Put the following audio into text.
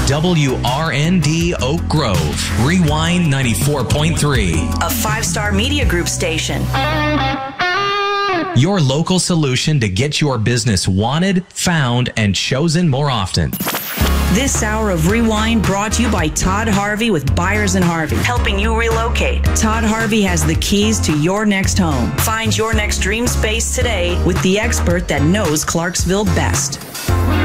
WRND Oak Grove, Rewind 94.3. A 5-star media group station. Your local solution to get your business wanted, found, and chosen more often. This hour of Rewind brought to you by Todd Harvey with Byers and Harvey, helping you relocate. Todd Harvey has the keys to your next home. Find your next dream space today with the expert that knows Clarksville best.